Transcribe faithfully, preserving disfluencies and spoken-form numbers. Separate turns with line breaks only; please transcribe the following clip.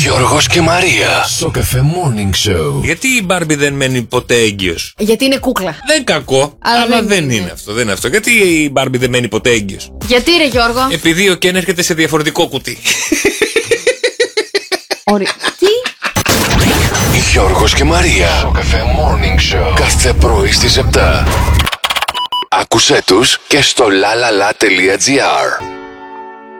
Γιώργος και Μαρία. Σοκαφέ Morning Show.
Γιατί η Μπάρμπι δεν μένει ποτέ έγκυος?
Γιατί είναι κούκλα.
Δεν κακό, αλλά, αλλά δεν, δεν είναι. είναι αυτό. Δεν είναι αυτό. Γιατί η Μπάρμπι δεν μένει ποτέ έγκυος?
Γιατί ρε Γιώργο?
Επειδή ο Κεν έρχεται σε διαφορετικό κουτί.
Ωραία. Τι?
Γιώργος και Μαρία. Σοκαφέ Morning Show. Κάθε πρωί στις επτά. Άκουσέ τους και στο lalala.gr.